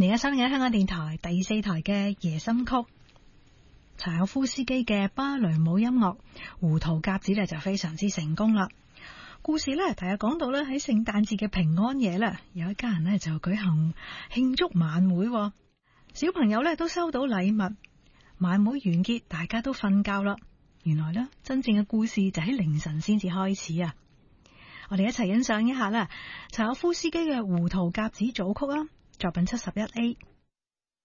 而家收聽香港電台第4台嘅夜心曲，柴可夫斯基嘅芭蕾舞音樂《胡桃夾子》咧就非常之成功啦。故事咧提日講到咧喺聖誕節嘅平安夜咧，有一家人咧就舉行慶祝晚會，小朋友咧都收到禮物。晚會完結，大家都瞓覺啦。原來咧真正嘅故事就喺凌晨先至開始啊！我哋一齊欣賞一下啦，柴可夫斯基嘅《胡桃夾子》組曲啊，作品71A。